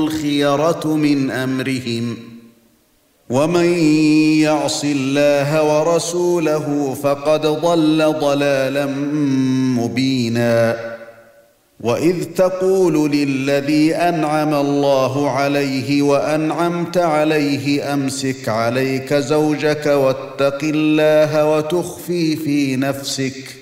الخيرة من أمرهم ومن يعص الله ورسوله فقد ضل ضلالا مبينا وإذ تقول للذي أنعم الله عليه وأنعمت عليه أمسك عليك زوجك واتق الله وتخفي في نفسك